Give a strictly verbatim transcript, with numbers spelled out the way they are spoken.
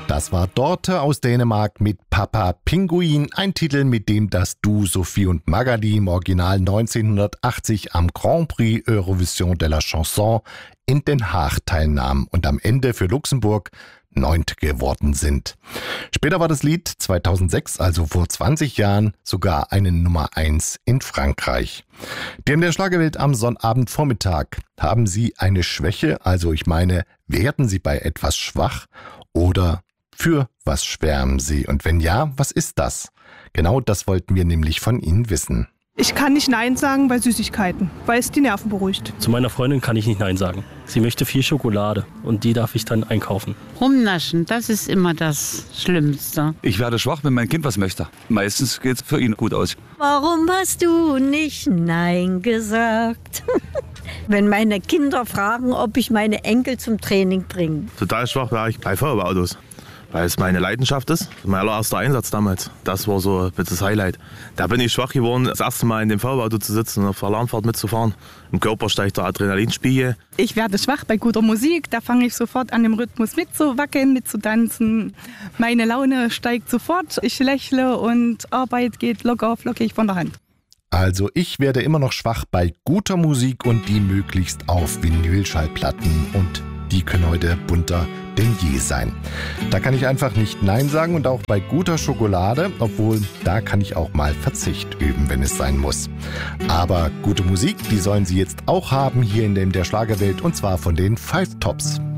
Das war Dorte aus Dänemark mit Papa Pinguin, ein Titel, mit dem das Duo Sophie und Magali im Original neunzehnhundertachtzig am Grand Prix Eurovision de la Chanson in Den Haag teilnahmen und am Ende für Luxemburg Neunte geworden sind. Später war das Lied zweitausendsechs, also vor zwanzig Jahren, sogar eine Nummer eins in Frankreich. Die in der Schlagerwelt am Sonnabendvormittag. Haben Sie eine Schwäche? Also ich meine, werden Sie bei etwas schwach? Oder für was schwärmen Sie? Und wenn ja, was ist das? Genau das wollten wir nämlich von Ihnen wissen. Ich kann nicht Nein sagen bei Süßigkeiten, weil es die Nerven beruhigt. Zu meiner Freundin kann ich nicht Nein sagen. Sie möchte viel Schokolade und die darf ich dann einkaufen. Rumnaschen, das ist immer das Schlimmste. Ich werde schwach, wenn mein Kind was möchte. Meistens geht es für ihn gut aus. Warum hast du nicht Nein gesagt? Wenn meine Kinder fragen, ob ich meine Enkel zum Training bringe. Total schwach war ich bei Feuerwehrautos, weil es meine Leidenschaft ist. Mein allererster Einsatz damals, das war so das Highlight. Da bin ich schwach geworden, das erste Mal in dem Feuerwehrauto zu sitzen und auf der Alarmfahrt mitzufahren. Im Körper steigt der Adrenalinspiegel. Ich werde schwach bei guter Musik, da fange ich sofort an, dem Rhythmus mitzuwackeln, mitzutanzen. Meine Laune steigt sofort, ich lächle und Arbeit geht locker flockig von der Hand. Also ich werde immer noch schwach bei guter Musik und die möglichst auf Vinylschallplatten, und die können heute bunter denn je sein. Da kann ich einfach nicht Nein sagen, und auch bei guter Schokolade, obwohl da kann ich auch mal Verzicht üben, wenn es sein muss. Aber gute Musik, die sollen Sie jetzt auch haben hier in der Schlagerwelt, und zwar von den Five Tops.